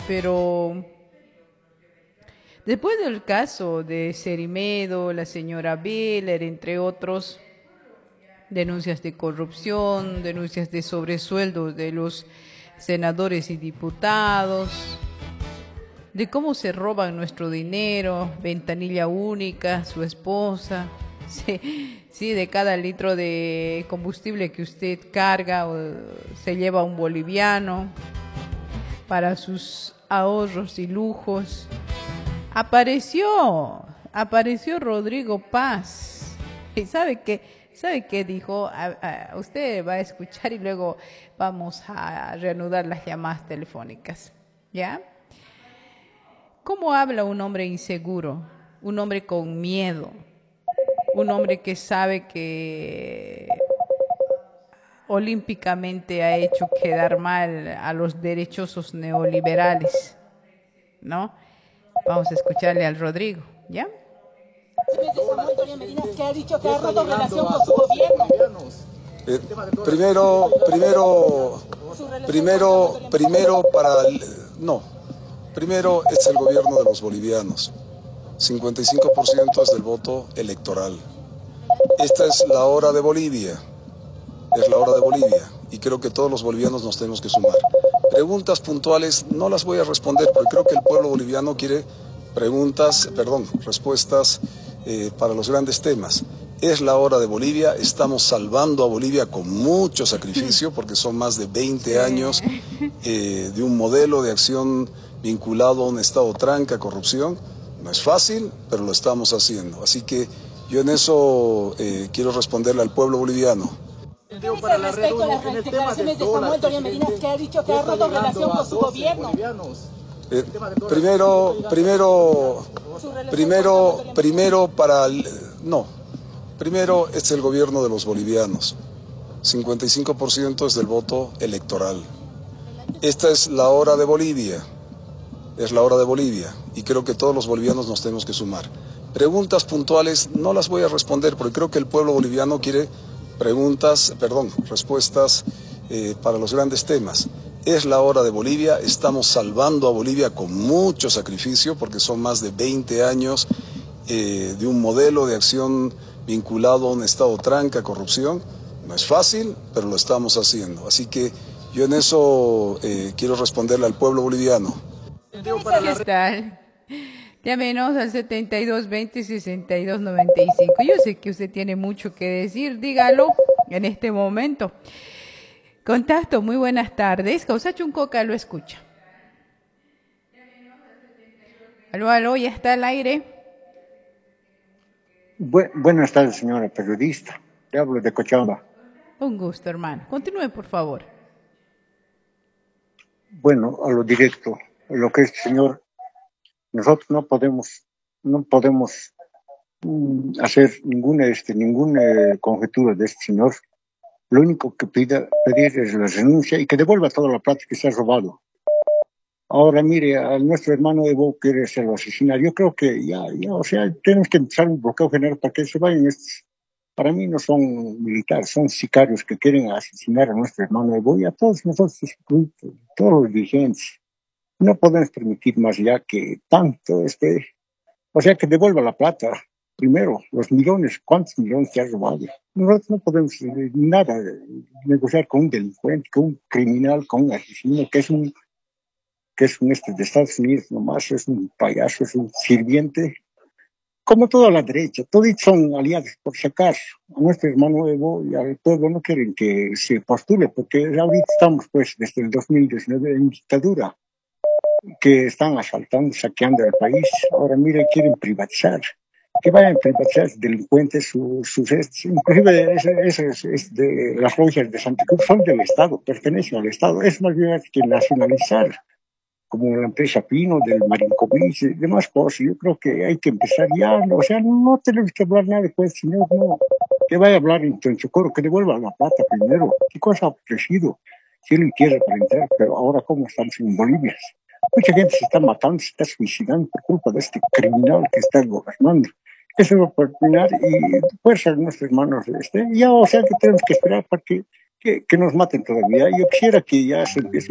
pero después del caso de Cerimedo, la señora Beller, entre otros, denuncias de corrupción, denuncias de sobresueldos de los senadores y diputados, de cómo se roban nuestro dinero, ventanilla única, su esposa, sí, de cada litro de combustible que usted carga se lleva un boliviano para sus ahorros y lujos. Apareció Rodrigo Paz. ¿Y sabe qué dijo? Usted va a escuchar y luego vamos a reanudar las llamadas telefónicas, ¿ya? ¿Cómo habla un hombre inseguro? Un hombre con miedo. Un hombre que sabe que olímpicamente ha hecho quedar mal a los derechosos neoliberales, ¿no? Vamos a escucharle al Rodrigo, ¿ya? Que ha dicho que ha roto relación con su gobierno. Primero es el gobierno de los bolivianos. 55% es del voto electoral. Esta es la hora de Bolivia. Y creo que todos los bolivianos nos tenemos que sumar. Preguntas puntuales no las voy a responder porque creo que el pueblo boliviano quiere respuestas para los grandes temas. Es la hora de Bolivia, estamos salvando a Bolivia con mucho sacrificio porque son más de 20 años de un modelo de acción vinculado a un Estado tranca, corrupción. No es fácil, pero lo estamos haciendo. Así que yo en eso quiero responderle al pueblo boliviano. ¿Qué dice respecto a las declaraciones de Samuel Doria Medina que ha dicio que ha roto relación con su gobierno? Primero es el gobierno de los bolivianos. 55% es del voto electoral. Esta es la hora de Bolivia. Y creo que todos los bolivianos nos tenemos que sumar. Preguntas puntuales no las voy a responder porque creo que el pueblo boliviano quiere respuestas para los grandes temas. Es la hora de Bolivia, estamos salvando a Bolivia con mucho sacrificio porque son más de 20 años de un modelo de acción vinculado a un Estado tranca, corrupción. No es fácil, pero lo estamos haciendo. Así que yo en eso quiero responderle al pueblo boliviano. ¿Qué tal? Llámenos al 7220-6295. Yo sé que usted tiene mucho que decir, dígalo en este momento. Contacto, muy buenas tardes. Causacho Coca lo escucha. Aló, ya está al aire. Buenas tardes, señora periodista. Le hablo de Cochabamba. Un gusto, hermano. Continúe, por favor. Bueno, a lo directo, lo que es, señor, nosotros no podemos hacer ninguna conjetura de este señor. Lo único que pedir es la renuncia y que devuelva toda la plata que se ha robado. Ahora mire, a nuestro hermano Evo quiere se lo asesinar. Yo creo que tenemos que empezar un bloqueo general para que se vayan estos. Para mí no son militares, son sicarios que quieren asesinar a nuestro hermano Evo y a todos nosotros, todos los dirigentes. No podemos permitir más ya que tanto que devuelva la plata. Primero, los millones, ¿cuántos millones se ha robado? Nosotros no podemos negociar con un delincuente, con un criminal, con un asesino, que es un de Estados Unidos nomás, es un payaso, es un sirviente. Como toda la derecha, todos son aliados por sacar a nuestro hermano Evo y al pueblo no quieren que se postule, porque ahorita estamos pues desde el 2019 en dictadura, que están asaltando, saqueando el país. Ahora mire, quieren privatizar. Que vayan a privatizar delincuentes, inclusive esas de las logias de Santa Cruz son del Estado, pertenecen al Estado. Es más bien que nacionalizar, como la empresa Pino, del Marincovich y demás cosas. Yo creo que hay que empezar ya, no tenemos que hablar nada después, señor, no. Que vaya a hablar en Socorro, que devuelva la plata primero. ¿Qué cosa ha ofrecido? Cielo y tierra para entrar, pero ahora ¿cómo estamos en Bolivia? Mucha gente se está matando, se está suicidando por culpa de este criminal que está gobernando. Eso va a terminar y puede ser nuestros hermanos. Que tenemos que esperar para que nos maten todavía. Yo quisiera que ya se empiece